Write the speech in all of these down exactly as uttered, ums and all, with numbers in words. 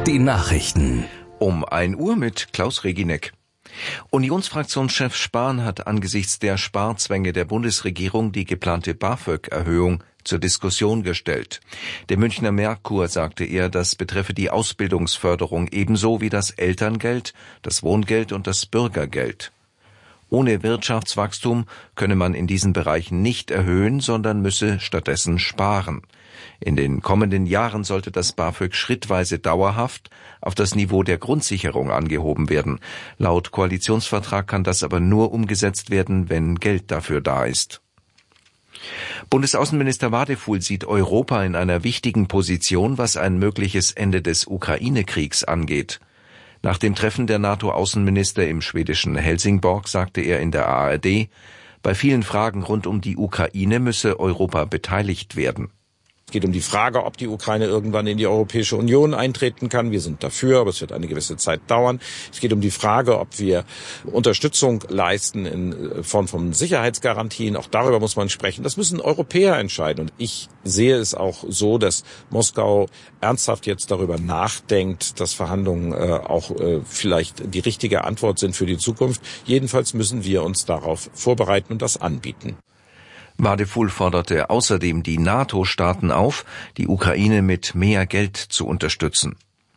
Die Nachrichten. Um ein Uhr mit Klaus Regineck. Unionsfraktionschef Spahn hat angesichts der Sparzwänge der Bundesregierung die geplante BAföG-Erhöhung zur Diskussion gestellt. Der Münchner Merkur sagte er, das betreffe die Ausbildungsförderung ebenso wie das Elterngeld, das Wohngeld und das Bürgergeld. Ohne Wirtschaftswachstum könne man in diesen Bereichen nicht erhöhen, sondern müsse stattdessen sparen. In den kommenden Jahren sollte das BAföG schrittweise dauerhaft auf das Niveau der Grundsicherung angehoben werden. Laut Koalitionsvertrag kann das aber nur umgesetzt werden, wenn Geld dafür da ist. Bundesaußenminister Wadefuhl sieht Europa in einer wichtigen Position, was ein mögliches Ende des Ukraine-Kriegs angeht. Nach dem Treffen der NATO-Außenminister im schwedischen Helsingborg sagte er in der A R D, bei vielen Fragen rund um die Ukraine müsse Europa beteiligt werden. Es geht um die Frage, ob die Ukraine irgendwann in die Europäische Union eintreten kann. Wir sind dafür, aber es wird eine gewisse Zeit dauern. Es geht um die Frage, ob wir Unterstützung leisten in Form von Sicherheitsgarantien. Auch darüber muss man sprechen. Das müssen Europäer entscheiden. Und ich sehe es auch so, dass Moskau ernsthaft jetzt darüber nachdenkt, dass Verhandlungen äh, auch äh, vielleicht die richtige Antwort sind für die Zukunft. Jedenfalls müssen wir uns darauf vorbereiten und das anbieten. Wadefuhl forderte außerdem die NATO-Staaten auf, die Ukraine mit mehr Geld zu unterstützen.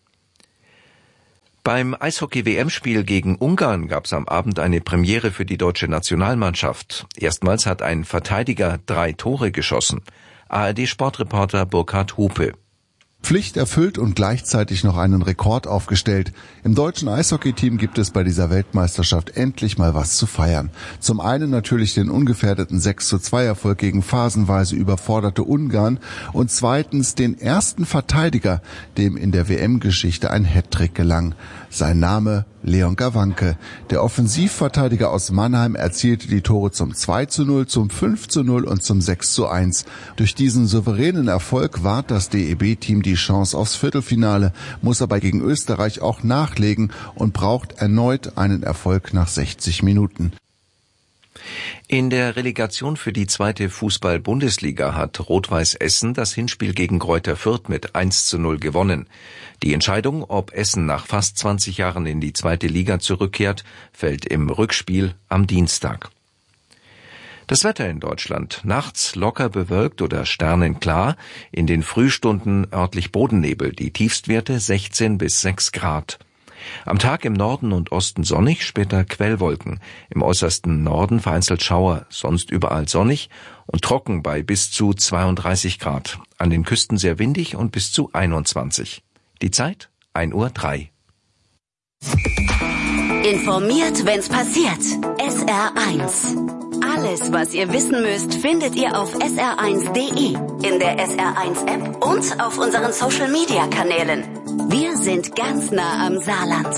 Beim Eishockey-W M-Spiel gegen Ungarn gab es am Abend eine Premiere für die deutsche Nationalmannschaft. Erstmals hat ein Verteidiger drei Tore geschossen. A R D-Sportreporter Burkhard Hupe. Pflicht erfüllt und gleichzeitig noch einen Rekord aufgestellt. Im deutschen Eishockey-Team gibt es bei dieser Weltmeisterschaft endlich mal was zu feiern. Zum einen natürlich den ungefährdeten sechs zu zwei Erfolg gegen phasenweise überforderte Ungarn und zweitens den ersten Verteidiger, dem in der W M-Geschichte ein Hattrick gelang. Sein Name Leon Gawanke. Der Offensivverteidiger aus Mannheim erzielte die Tore zum zwei zu null, zum fünf zu null und zum sechs zu eins. Durch diesen souveränen Erfolg wahrt das D E B-Team die Chance aufs Viertelfinale, muss aber gegen Österreich auch nachlegen und braucht erneut einen Erfolg nach sechzig Minuten. In der Relegation für die zweite Fußball-Bundesliga hat Rot-Weiß Essen das Hinspiel gegen Greuther Fürth mit eins zu null gewonnen. Die Entscheidung, ob Essen nach fast zwanzig Jahren in die zweite Liga zurückkehrt, fällt im Rückspiel am Dienstag. Das Wetter in Deutschland: nachts locker bewölkt oder sternenklar, in den Frühstunden örtlich Bodennebel, die Tiefstwerte sechzehn bis sechs Grad. Am Tag im Norden und Osten sonnig, später Quellwolken. Im äußersten Norden vereinzelt Schauer, sonst überall sonnig und trocken bei bis zu zweiunddreißig Grad. An den Küsten sehr windig und bis zu einundzwanzig. Die Zeit ein Uhr drei. Informiert, wenn's passiert. S R eins. Alles, was ihr wissen müsst, findet ihr auf S R eins Punkt D E, in der S R eins App und auf unseren Social-Media-Kanälen. Wir sind ganz nah am Saarland.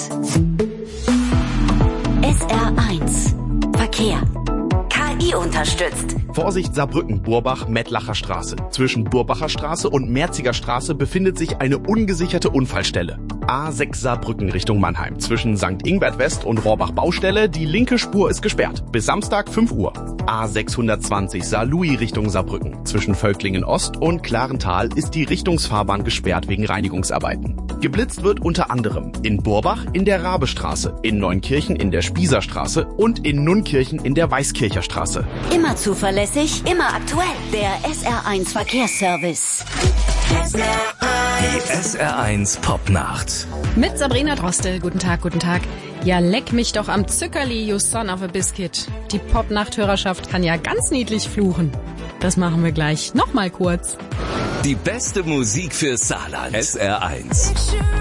S R eins. Verkehr. K I unterstützt. Vorsicht Saarbrücken, Burbach, Mettlacher Straße. Zwischen Burbacher Straße und Merziger Straße befindet sich eine ungesicherte Unfallstelle. A sechs Saarbrücken Richtung Mannheim. Zwischen Sankt Ingbert West und Rohrbach Baustelle. Die linke Spur ist gesperrt. Bis Samstag fünf Uhr. A sechshundertzwanzig Saarlouis Richtung Saarbrücken. Zwischen Völklingen Ost und Klarental ist die Richtungsfahrbahn gesperrt wegen Reinigungsarbeiten. Geblitzt wird unter anderem in Burbach in der Rabestraße, in Neunkirchen in der Spießerstraße und in Nunkirchen in der Weißkircher Straße. Immer zuverlässig, immer aktuell. Der S R eins Verkehrsservice. Die S R eins Popnacht. Mit Sabrina Drostel. Guten Tag, guten Tag. Ja, leck mich doch am Zuckerli, you son of a biscuit. Die Popnacht-Hörerschaft kann ja ganz niedlich fluchen. Das machen wir gleich nochmal kurz. Die beste Musik für Saarland. S R eins.